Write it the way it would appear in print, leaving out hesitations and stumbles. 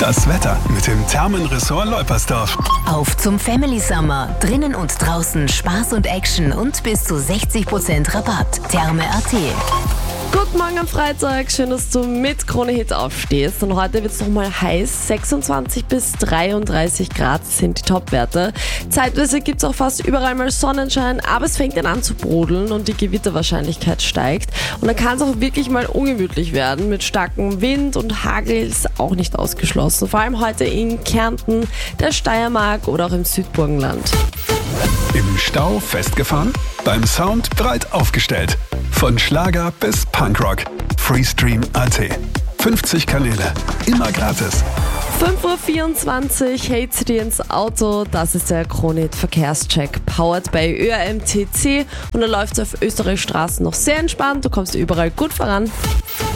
Das Wetter mit dem Thermenressort Leupersdorf. Auf zum Family Summer. Drinnen und draußen Spaß und Action und bis zu 60% Rabatt. Therme.at. Guten Morgen am Freitag, schön, dass du mit Krone Hit aufstehst. Und heute wird es nochmal heiß, 26 bis 33 Grad sind die Topwerte. Zeitweise gibt es auch fast überall mal Sonnenschein, aber es fängt dann an zu brodeln und die Gewitterwahrscheinlichkeit steigt. Und dann kann es auch wirklich mal ungemütlich werden mit starkem Wind und Hagel ist auch nicht ausgeschlossen. Vor allem heute in Kärnten, der Steiermark oder auch im Südburgenland. Im Stau festgefahren? Beim Sound breit aufgestellt. Von Schlager bis Punkrock. Freestream.at. 50 Kanäle. Immer gratis. 5.24 Uhr, hältst du dir ins Auto? Das ist der Krone Hit Verkehrscheck, powered by ÖRMTC. Und dann läuft es auf Österreichs Straßen noch sehr entspannt. Du kommst überall gut voran.